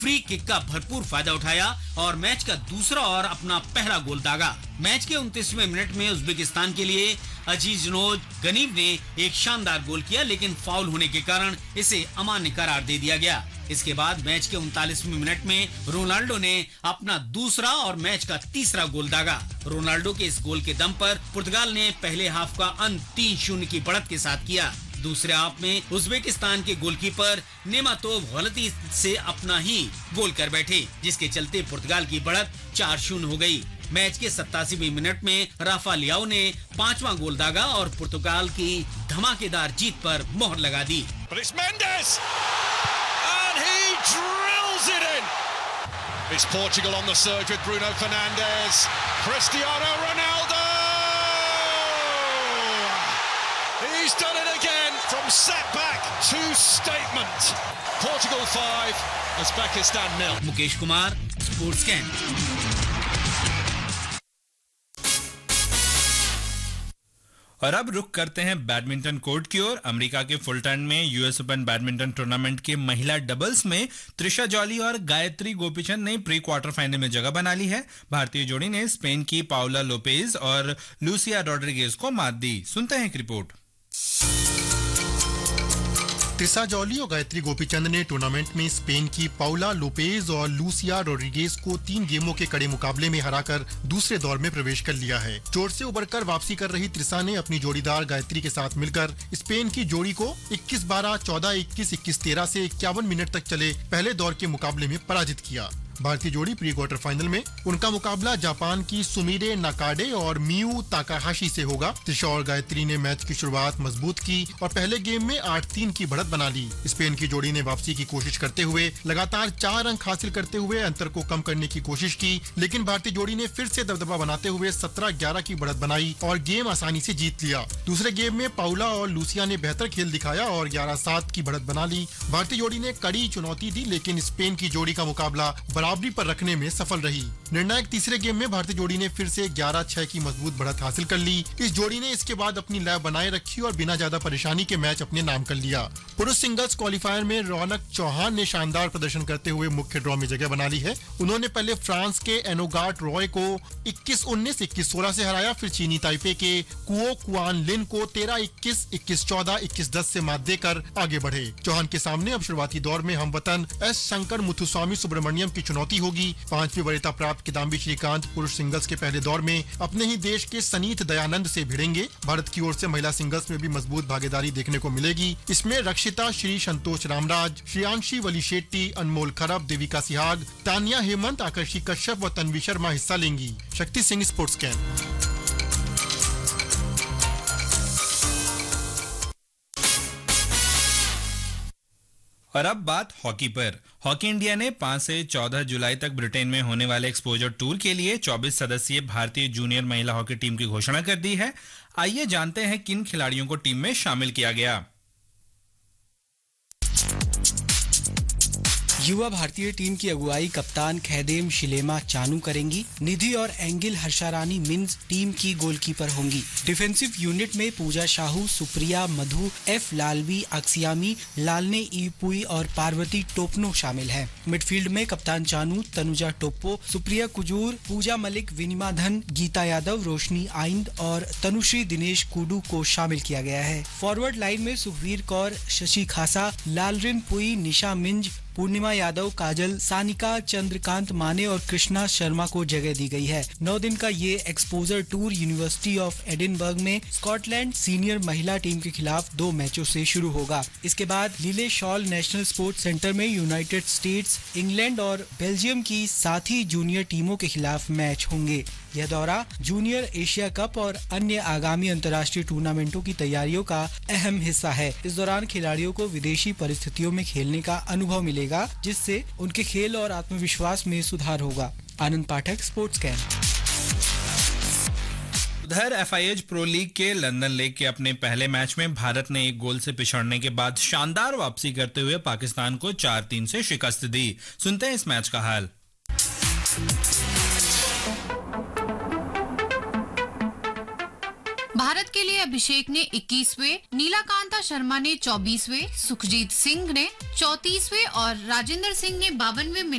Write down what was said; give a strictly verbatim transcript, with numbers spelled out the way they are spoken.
Free kick का भरपूर फायदा उठाया और मैच का दूसरा और अपना पहला गोल दागा। मैच के उनतीसवें मिनट में उज्बेकिस्तान के लिए अजीजनोज गनीव ने एक शानदार गोल किया, लेकिन फाउल होने के कारण इसे अमान्य करार दे दिया गया। इसके बाद मैच के उनतालीसवें मिनट में रोनाल्डो ने अपना दूसरा और मैच का तीसरा गोल दागा। रोनाल्डो के इस गोल के दम पर पुर्तगाल ने पहले हाफ का अंत तीन शून्य की बढ़त के साथ किया। दूसरे हाफ में उज्बेकिस्तान के गोलकीपर नेमातोव गलती से अपना ही गोल कर बैठे, जिसके चलते पुर्तगाल की बढ़त चार शून्य हो गई। मैच के सत्तासीवें मिनट में राफा लियाओ ने पांचवा गोल दागा और पुर्तगाल की धमाकेदार जीत पर मोहर लगा दी। Drills it in. It's Portugal on the surge with Bruno Fernandes. Cristiano Ronaldo. He's done it again from setback to statement. Portugal five, Uzbekistan nil. Mukesh Kumar, sports can. और अब रुक करते हैं बैडमिंटन कोर्ट की ओर। अमेरिका के फुलटन में US open badminton tournament के महिला डबल्स में त्रिशा जॉली और गायत्री गोपीचंद ने प्री क्वार्टर फाइनल में जगह बना ली है। भारतीय जोड़ी ने स्पेन की पाउला लोपेज और लूसिया रॉड्रिगेज को मात दी। सुनते हैं एक रिपोर्ट। त्रिशा जॉली और गायत्री गोपीचंद ने टूर्नामेंट में स्पेन की पाउला लोपेज और लूसिया रोड्रिगेज को तीन गेमों के कड़े मुकाबले में हराकर दूसरे दौर में प्रवेश कर लिया है। चोट से उबरकर वापसी कर रही त्रिशा ने अपनी जोड़ीदार गायत्री के साथ मिलकर स्पेन की जोड़ी को इक्कीस बारह, चौदह इक्कीस, इक्कीस तेरह से इक्यावन मिनट तक चले पहले दौर के मुकाबले में पराजित किया। भारतीय जोड़ी प्री क्वार्टर फाइनल में उनका मुकाबला जापान की सुमिरे नाकाडे और मियू ताकाहाशी से होगा। त्रिशा और गायत्री ने मैच की शुरुआत मजबूत की और पहले गेम में आठ तीन की बढ़त बना ली। स्पेन की जोड़ी ने वापसी की कोशिश करते हुए लगातार चार अंक हासिल करते हुए अंतर को कम करने की कोशिश की, लेकिन भारतीय जोड़ी ने फिर से दबदबा बनाते हुए सत्रह ग्यारह की बढ़त बनाई और गेम आसानी से जीत लिया। दूसरे गेम में पाउला और लूसिया ने बेहतर खेल दिखाया और ग्यारह सात की बढ़त बना ली। भारतीय जोड़ी ने कड़ी चुनौती दी, लेकिन स्पेन की जोड़ी का मुकाबला बराबरी पर रखने में सफल रही। निर्णायक तीसरे गेम में भारतीय जोड़ी ने फिर से ग्यारह छह की मजबूत बढ़त हासिल कर ली। इस जोड़ी ने इसके बाद अपनी लय बनाए रखी और बिना ज्यादा परेशानी के मैच अपने नाम कर लिया। पुरुष सिंगल्स क्वालिफायर में रौनक चौहान ने शानदार प्रदर्शन करते हुए मुख्य ड्रॉ में जगह बना ली है। उन्होंने पहले फ्रांस के एनोगार्ट रॉय को इक्कीस उन्नीस, इक्कीस सोलह से हराया, फिर चीनी ताइपे के कुओ कुआन लिन को तेरह इक्कीस, इक्कीस चौदह, इक्कीस दस से मात देकर आगे बढ़े। चौहान के सामने अब शुरुआती दौर में हमवतन एस शंकर मुथुस्वामी सुब्रमण्यम की चुनौती होगी। पांचवी वरीयता प्राप्त किदाम्बी श्रीकांत पुरुष सिंगल्स के पहले दौर में अपने ही देश के सनीत दयानंद से भिड़ेंगे। भारत की ओर से महिला सिंगल्स में भी मजबूत भागीदारी देखने को मिलेगी। इसमें रक्षिता श्री, संतोष रामराज, श्रेयांशी वली शेट्टी, अनमोल खरब, देविका सिहाग, तानिया हेमंत, आकर्षी कश्यप व तन्वी शर्मा हिस्सा लेंगी। Shakti Singh, sports can. और अब बात हॉकी पर। हॉकी इंडिया ने पाँच से चौदह जुलाई तक ब्रिटेन में होने वाले एक्सपोजर टूर के लिए चौबीस सदस्यीय भारतीय जूनियर महिला हॉकी टीम की घोषणा कर दी है। आइए जानते हैं किन खिलाड़ियों को टीम में शामिल किया गया। युवा भारतीय टीम की अगुवाई कप्तान खैदेम शिलेमा चानू करेंगी। निधि और एंगिल हर्षारानी मिन्स टीम की गोलकीपर होंगी। डिफेंसिव यूनिट में पूजा शाहू, सुप्रिया मधु, एफ लालवी, अक्सियामी, लालने ईपुई और पार्वती टोपनो शामिल हैं। मिडफील्ड में कप्तान चानू, तनुजा टोप्पो, सुप्रिया कुजूर, पूजा मलिक, विनिमा धन, गीता यादव, रोशनी आइंद और तनुश्री दिनेश कुडू को शामिल किया गया है। फॉरवर्ड लाइन में सुखवीर कौर, शशि खासा, लालरिन पुई, निशा मिंज, पूर्णिमा यादव, काजल, सानिका, चंद्रकांत माने और कृष्णा शर्मा को जगह दी गई है। नौ दिन का ये exposure tour university of Edinburgh में स्कॉटलैंड सीनियर महिला टीम के खिलाफ दो मैचों से शुरू होगा। इसके बाद लीले शॉल नेशनल स्पोर्ट्स सेंटर में यूनाइटेड स्टेट्स, इंग्लैंड और बेल्जियम की साथी जूनियर टीमों के खिलाफ मैच होंगे। यह दौरा जूनियर एशिया कप और अन्य आगामी अंतर्राष्ट्रीय टूर्नामेंटों की तैयारियों का अहम हिस्सा है। इस दौरान खिलाड़ियों को विदेशी परिस्थितियों में खेलने का अनुभव मिलेगा, जिससे उनके खेल और आत्मविश्वास में सुधार होगा। आनंद पाठक, स्पोर्ट्स कैन। उधर F I H pro league के लंदन लेग के अपने पहले मैच में भारत ने एक गोल से पिछड़ने के बाद शानदार वापसी करते हुए पाकिस्तान को चार तीन से शिकस्त दी। सुनते हैं इस मैच का हाल। भारत भारत के लिए अभिषेक ने इक्कीसवें, नीलाकांता शर्मा ने चौबीसवें, सुखजीत सिंह ने चौंतीसवें और राजेंद्र सिंह ने बावनवें